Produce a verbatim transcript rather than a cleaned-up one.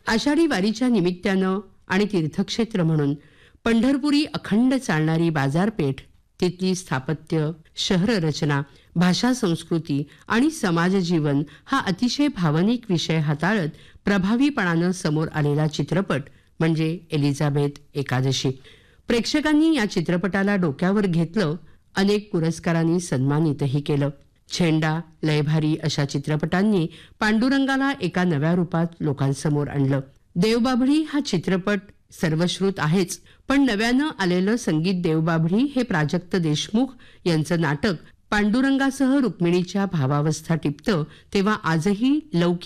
आषाढी वारीच्या निमित्तानं आणि तीर्थक्षेत्र म्हणून पंढरपुरी अखंड चालणारी बाजारपेठ, तिथली स्थापत्य, शहर रचना, भाषा संस्कृती आणि समाज जीवन हा अतिशय भावनिक विषय हाताळत प्रभावीपणानं समोर आलेला चित्रपट म्हणजे एलिझाबेथ एकादशी. प्रेक्षकांनी या चित्रपटाला डोक्यावर घेतलं, अनेक पुरस्कारांनी सन्मानितही केलं. छेंडा, लयभारी अशा चित्रपटांनी पांडुरंगाला एका नव्या रूपात लोकांसमोर आणलं. देवबाभळी हा चित्रपट सर्वश्रुत आहेच, पण नव्यानं आलेलं संगीत देवबाभळी हे प्राजक्त देशमुख यांचं नाटक पांडुरंगासह रुक्मिणीच्या भावावस्था टिपतं तेव्हा आजही लौकिक